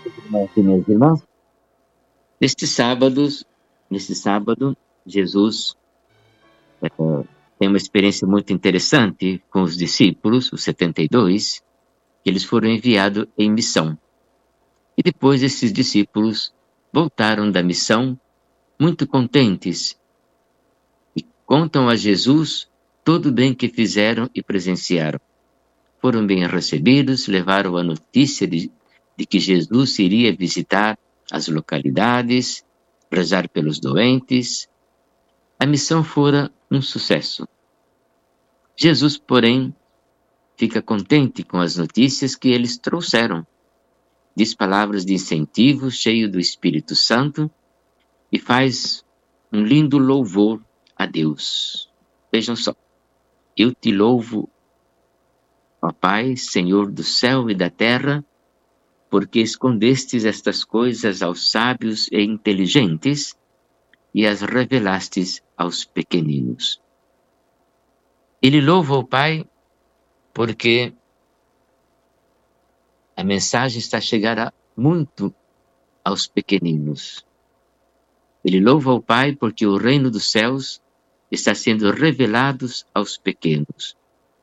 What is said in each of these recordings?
Irmãos e minhas irmãs, neste sábado, Jesus tem uma experiência muito interessante com os discípulos, os 72, que eles foram enviados em missão. E depois esses discípulos voltaram da missão muito contentes e contam a Jesus todo o bem que fizeram e presenciaram. Foram bem recebidos, levaram a notícia de que Jesus iria visitar as localidades, rezar pelos doentes. A missão fora um sucesso. Jesus, porém, fica contente com as notícias que eles trouxeram. Diz palavras de incentivo, cheio do Espírito Santo, e faz um lindo louvor a Deus. Vejam só. Eu te louvo, ó Pai, Senhor do céu e da terra, porque escondestes estas coisas aos sábios e inteligentes e as revelastes aos pequeninos. Ele louva o Pai porque a mensagem está a chegar muito aos pequeninos. Ele louva o Pai porque o reino dos céus está sendo revelado aos pequenos.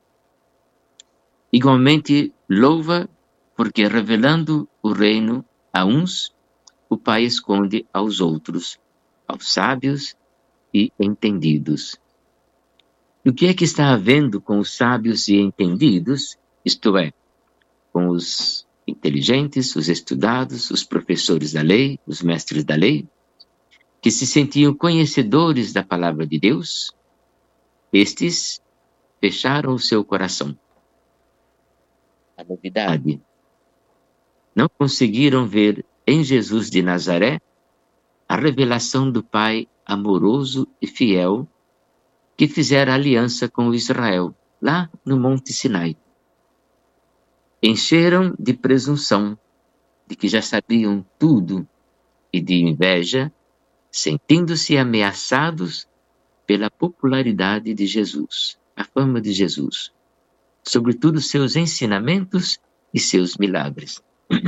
Igualmente louva porque revelando o reino a uns, o Pai esconde aos outros, aos sábios e entendidos. E o que é que está havendo com os sábios e entendidos, isto é, com os inteligentes, os estudados, os professores da lei, os mestres da lei, que se sentiam conhecedores da palavra de Deus? Estes fecharam o seu coração. A novidade. Não conseguiram ver em Jesus de Nazaré a revelação do Pai amoroso e fiel que fizera aliança com Israel, lá no Monte Sinai. Encheram de presunção, de que já sabiam tudo, e de inveja, sentindo-se ameaçados pela popularidade de Jesus, a fama de Jesus, sobretudo seus ensinamentos e seus milagres.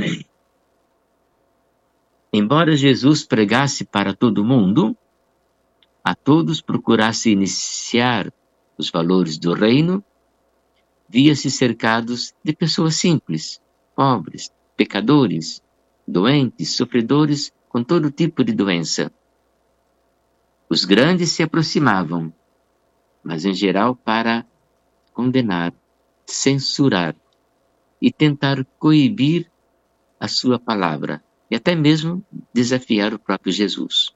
Embora Jesus pregasse para todo mundo, a todos procurasse iniciar os valores do reino, via-se cercados de pessoas simples, pobres, pecadores, doentes, sofredores com todo tipo de doença. Os grandes se aproximavam, mas em geral para condenar, censurar e tentar coibir a sua palavra e até mesmo desafiar o próprio Jesus.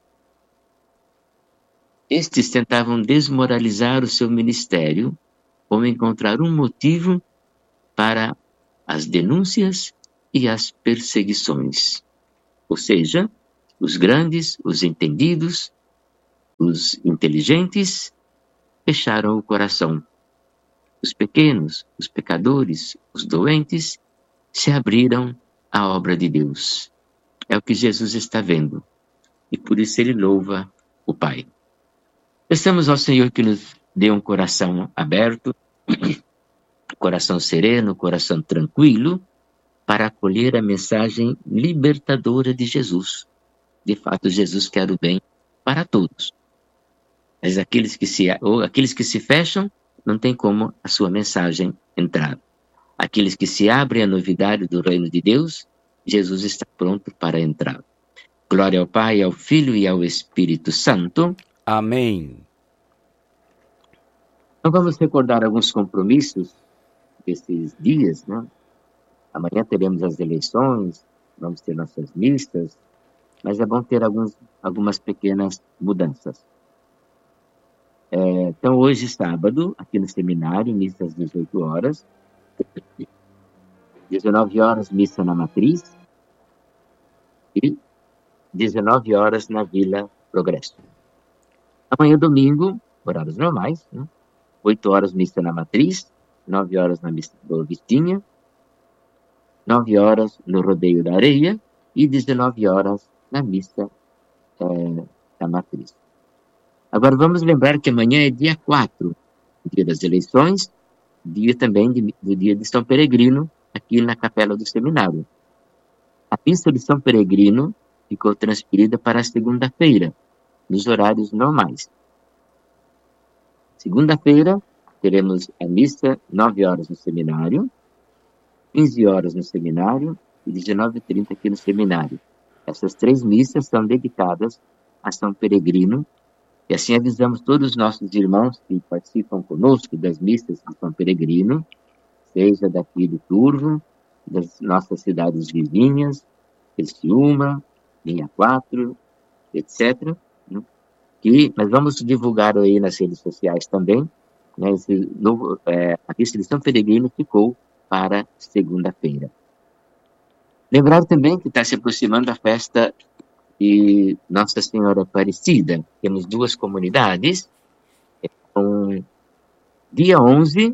Estes tentavam desmoralizar o seu ministério ou encontrar um motivo para as denúncias e as perseguições. Ou seja, os grandes, os entendidos, os inteligentes fecharam o coração. Os pequenos, os pecadores, os doentes se abriram à obra de Deus. É o que Jesus está vendo. E por isso ele louva o Pai. Peçamos ao Senhor que nos dê um coração aberto, coração sereno, coração tranquilo, para acolher a mensagem libertadora de Jesus. De fato, Jesus quer o bem para todos. Mas aqueles que se fecham, não tem como a sua mensagem entrar. Aqueles que se abrem à novidade do reino de Deus, Jesus está pronto para entrar. Glória ao Pai, ao Filho e ao Espírito Santo. Amém. Então vamos recordar alguns compromissos desses dias, né? Amanhã teremos as eleições, vamos ter nossas listas, mas é bom ter algumas pequenas mudanças. Então hoje, sábado, aqui no seminário, missa às 18 horas, 19 horas, missa na Matriz, e 19 horas na Vila Progresso. Amanhã, domingo, horários normais, né? 8 horas, missa na Matriz, 9 horas na missa do Vistinha, 9 horas no Rodeio da Areia e 19 horas na missa da Matriz. Agora vamos lembrar que amanhã é dia 4, dia das eleições, dia também do dia de São Peregrino, aqui na Capela do Seminário. A missa de São Peregrino ficou transferida para a segunda-feira, nos horários normais. Segunda-feira, teremos a missa 9 horas no seminário, 15 horas no seminário e 19h30 aqui no seminário. Essas 3 missas são dedicadas a São Peregrino, e assim avisamos todos os nossos irmãos que participam conosco das missas de São Peregrino, seja daqui do Turvo, das nossas cidades vizinhas, Criciúma, Linha 4, etc., né? Que nós vamos divulgar aí nas redes sociais também, né? A missa de São Peregrino ficou para segunda-feira. Lembrar também que está se aproximando a festa de Nossa Senhora Aparecida. Temos 2 comunidades. Então, dia 11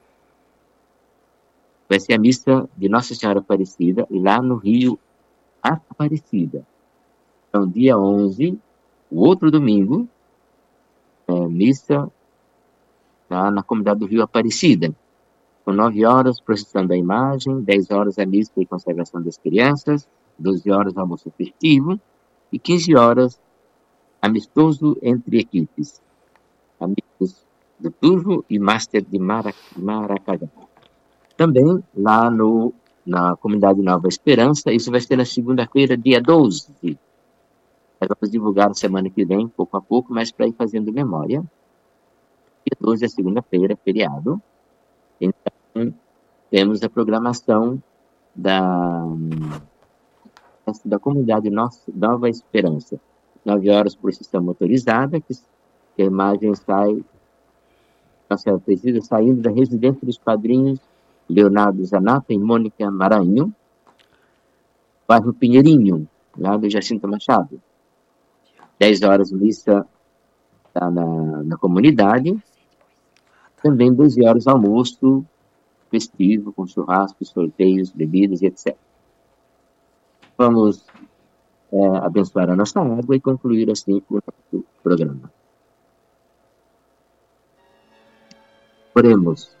vai ser a missa de Nossa Senhora Aparecida, lá no Rio Aparecida. Então, dia 11, o outro domingo, missa lá na comunidade do Rio Aparecida. Com 9 horas, procissão da imagem, 10 horas a missa e consagração das crianças, 12 horas almoço festivo e 15 horas amistoso entre equipes. Amigos do Turvo e Master de Maracajá. Também lá na comunidade Nova Esperança, isso vai ser na segunda-feira, dia 12. Nós vamos divulgar semana que vem, pouco a pouco, mas para ir fazendo memória. Dia 12 é segunda-feira, feriado. Então, temos a programação da comunidade Nova Esperança. 9 horas, procissão motorizada, que a imagem sai, Nossa Aparecida, saindo da residência dos padrinhos Leonardo Zanata e Mônica Maranhão, bairro Pinheirinho, lá do Jacinto Machado. 10 horas, missa na comunidade. Também 12 horas, almoço festivo, com churrascos, sorteios, bebidas e etc. Vamos abençoar a nossa água e concluir assim o nosso programa. Oremos.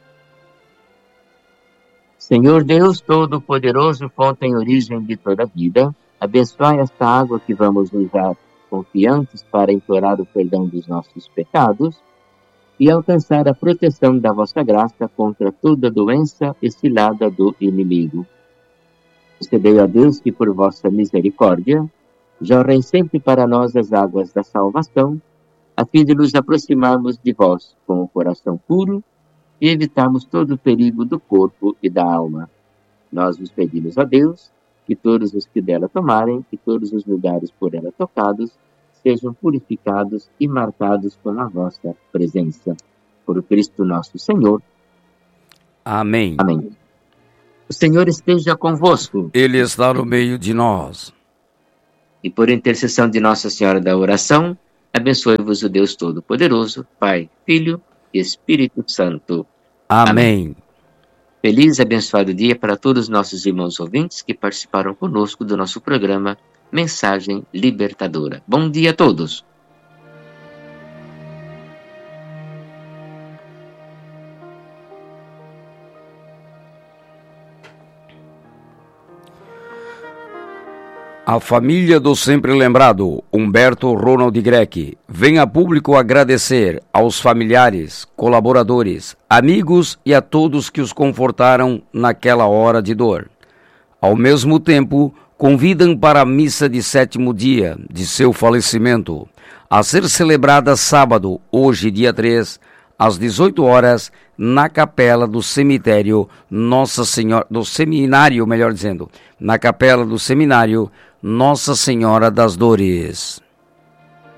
Senhor Deus Todo-Poderoso, fonte em origem de toda a vida, abençoai esta água que vamos usar confiantes para implorar o perdão dos nossos pecados e alcançar a proteção da vossa graça contra toda doença e cilada do inimigo. Concedei a Deus que, por vossa misericórdia, jorrem sempre para nós as águas da salvação, a fim de nos aproximarmos de vós com o coração puro e evitarmos todo o perigo do corpo e da alma. Nós vos pedimos a Deus que todos os que dela tomarem e todos os lugares por ela tocados sejam purificados e marcados com a vossa presença. Por Cristo nosso Senhor. Amém. Amém. O Senhor esteja convosco. Ele está no meio de nós. E por intercessão de Nossa Senhora da Oração, abençoe-vos o Deus Todo-Poderoso, Pai, Filho e Espírito Santo. Amém. Feliz e abençoado dia para todos os nossos irmãos ouvintes que participaram conosco do nosso programa Mensagem Libertadora. Bom dia a todos. A família do sempre lembrado, Humberto Ronald Greck, vem a público agradecer aos familiares, colaboradores, amigos e a todos que os confortaram naquela hora de dor. Ao mesmo tempo, convidam para a missa de 7º dia de seu falecimento, a ser celebrada sábado, hoje dia 3, às 18 horas, na capela do cemitério Nossa Senhora, do seminário, melhor dizendo, na capela do seminário Nossa Senhora das Dores.